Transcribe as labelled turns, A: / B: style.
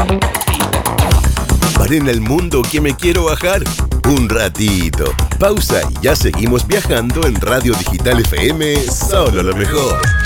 A: Paren el mundo que me quiero bajar. Un ratito. Pausa y ya seguimos viajando en Radio Digital FM. Solo lo mejor.